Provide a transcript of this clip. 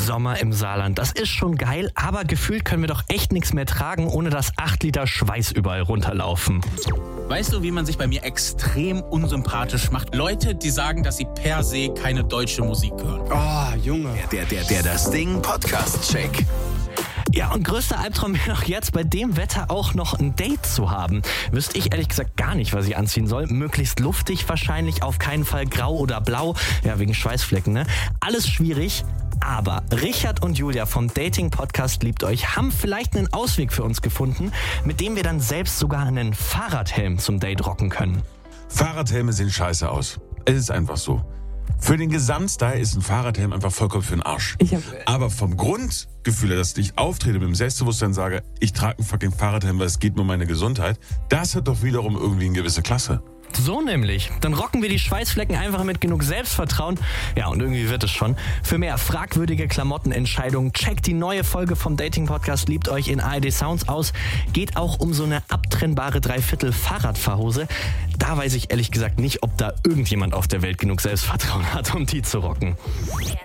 Sommer im Saarland. Das ist schon geil, aber gefühlt können wir doch echt nichts mehr tragen, ohne dass 8 Liter Schweiß überall runterlaufen. Weißt du, wie man sich bei mir extrem unsympathisch macht? Leute, die sagen, dass sie per se keine deutsche Musik hören. Oh, Junge. Das Ding Podcast-Check. Ja, und größter Albtraum wäre doch jetzt, bei dem Wetter auch noch ein Date zu haben. Wüsste ich ehrlich gesagt gar nicht, was ich anziehen soll. Möglichst luftig wahrscheinlich, auf keinen Fall grau oder blau. Ja, wegen Schweißflecken, ne? Alles schwierig. Aber Richard und Julia vom Dating-Podcast Liebt euch haben vielleicht einen Ausweg für uns gefunden, mit dem wir dann selbst sogar einen Fahrradhelm zum Date rocken können. Fahrradhelme sehen scheiße aus. Es ist einfach so. Für den Gesamtstyle ist ein Fahrradhelm einfach vollkommen für den Arsch. Aber vom Grundgefühl her, dass ich auftrete mit dem Selbstbewusstsein sage, ich trage einen fucking Fahrradhelm, weil es geht mir um meine Gesundheit, das hat doch wiederum irgendwie eine gewisse Klasse. So nämlich. Dann rocken wir die Schweißflecken einfach mit genug Selbstvertrauen. Ja, und irgendwie wird es schon. Für mehr fragwürdige Klamottenentscheidungen checkt die neue Folge vom Dating-Podcast Liebt euch in ARD Sounds aus. Geht auch um so eine abtrennbare Dreiviertel-Fahrradfahrhose. Da weiß ich ehrlich gesagt nicht, ob da irgendjemand auf der Welt genug Selbstvertrauen hat, um die zu rocken.